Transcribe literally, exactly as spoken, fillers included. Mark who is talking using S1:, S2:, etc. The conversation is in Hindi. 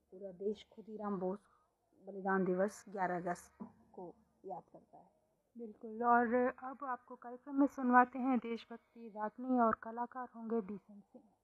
S1: पूरा देश खुदीराम बोस बलिदान दिवस ग्यारह अगस्त को याद करता है।
S2: बिल्कुल। और अब आपको कार्यक्रम में सुनवाते हैं देशभक्ति रागनी और कलाकार होंगे बीसन सिंह।